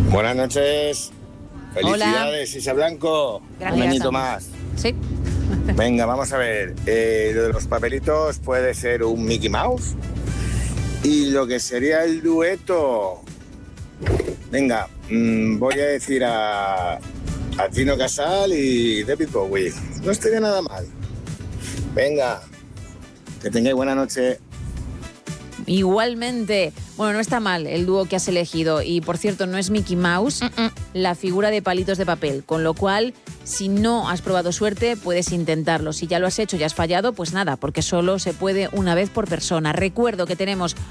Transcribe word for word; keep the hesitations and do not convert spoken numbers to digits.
Buenas noches. Felicidades, Hola. Isa Blanco. Gracias. Un añito más. Sí. Venga, vamos a ver. Eh, lo de los papelitos puede ser un Mickey Mouse. Y lo que sería el dueto. Venga, mmm, voy a decir a, a Tino Casal y David Bowie. No estaría nada mal. Venga, que tengáis buena noche. Igualmente. Bueno, no está mal el dúo que has elegido. Y, por cierto, no es Mickey Mouse, Mm-mm. la figura de palitos de papel. Con lo cual, si no has probado suerte, puedes intentarlo. Si ya lo has hecho y has fallado, pues nada, porque solo se puede una vez por persona. Recuerdo que tenemos